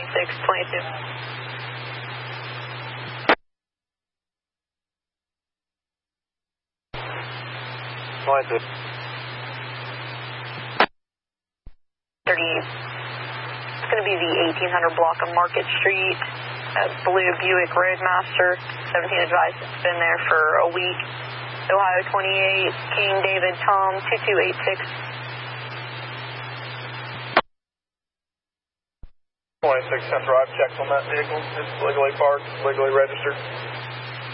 2622. 22. 30. It's going to be the 1800 block of Market Street, blue Buick Roadmaster, 17 advised it's been there for a week. Ohio 28, King David Tom, 2286. 26 10 drive checks on that vehicle. It's legally parked, legally registered.